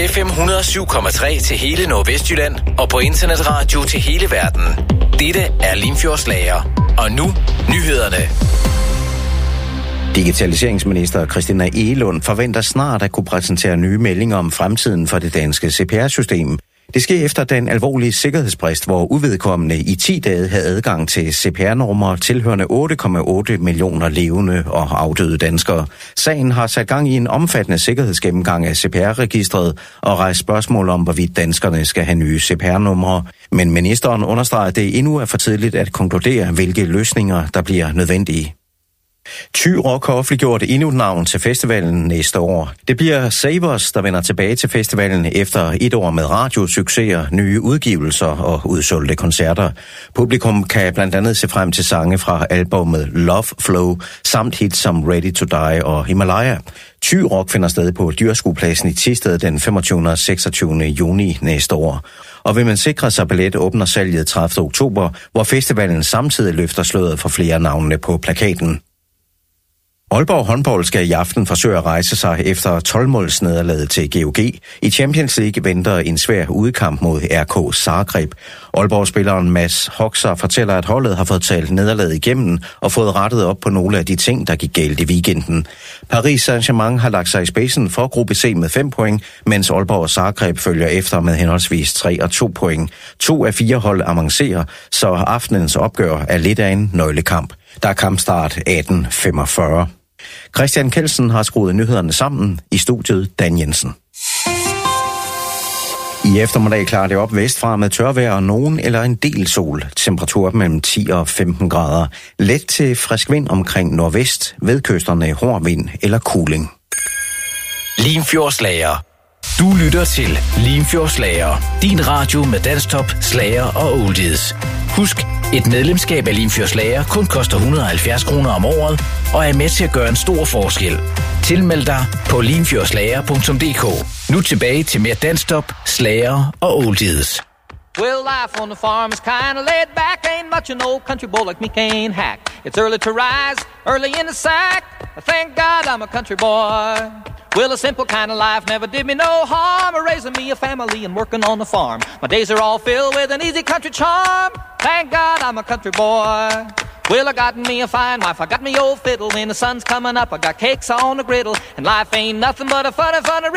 FM 107,3 til hele Nordvestjylland og på internetradio til hele verden. Dette er Limfjordslager. Og nu nyhederne. Digitaliseringsminister Christina Egelund forventer snart at kunne præsentere nye meldinger om fremtiden for det danske CPR-system. Det sker efter den alvorlige sikkerhedsbrist, hvor uvedkommende i 10 dage havde adgang til CPR-numre tilhørende 8,8 millioner levende og afdøde danskere. Sagen har sat gang i en omfattende sikkerhedsgennemgang af CPR-registret og rejst spørgsmål om, hvorvidt danskerne skal have nye CPR-numre. Men ministeren understreger, at det endnu er for tidligt at konkludere, hvilke løsninger der bliver nødvendige. Thy Rock har offentliggjort endnu et navn til festivalen næste år. Det bliver Savers, der vender tilbage til festivalen efter et år med radiosucceser, nye udgivelser og udsolgte koncerter. Publikum kan blandt andet se frem til sange fra albumet Love Flow, samt hits som Ready to Die og Himalaya. Thy Rock finder sted på Dyrskuepladsen i Thisted den 25. og 26. juni næste år. Og vil man sikre sig billet, åbner salget 30. oktober, hvor festivalen samtidig løfter sløret for flere navne på plakaten. Aalborg håndbold skal i aften forsøge at rejse sig efter 12-målsnederlaget til GOG. I Champions League venter en svær udkamp mod RK Zagreb. Aalborg-spilleren Mads Hoxer fortæller, at holdet har fået talt nederlaget igennem og fået rettet op på nogle af de ting, der gik galt i weekenden. Paris Saint-Germain har lagt sig i spidsen for gruppe C med 5 point, mens Aalborg og Zagreb følger efter med henholdsvis 3 og 2 point. 2 af 4 hold avancerer, så aftenens opgør er lidt af en nøglekamp. Der er kampstart 18:45. Christian Kelsen har skruet nyhederne sammen. I studiet Dan Jensen. I eftermiddag klarer det op vestfra med tørvejr og nogen eller en del sol. Temperatur mellem 10 og 15 grader. Let til frisk vind omkring nordvest, ved kysterne hård vind eller kuling. Limfjordslager. Du lytter til Limfjordslager. Din radio med danstop, slager og oldies. Husk, et medlemskab af Limfjordslager kun koster 170 kroner om året og er med til at gøre en stor forskel. Tilmeld dig på limfjordslager.dk. Nu tilbage til mere danstop, slager og oldies. Well, life on the farm is kinda laid back. Ain't much an old country boy like me can't hack. It's early to rise, early in the sack. Thank God I'm a country boy. Well, a simple kind of life never did me no harm. Raising me a family and working on the farm. My days are all filled with an easy country charm. Thank God I'm a country boy. Well, I got me a fine wife, I got me old fiddle. When the sun's coming up, I got cakes on the griddle. And life ain't nothing but a funny